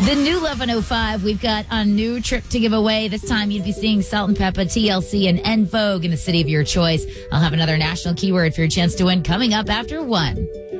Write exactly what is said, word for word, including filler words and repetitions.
The new eleven oh five, we've got a new trip to give away. This time you'd be seeing Salt and Peppa, T L C, and En Vogue in a city of your choice. I'll have another national keyword for your chance to win coming up after one.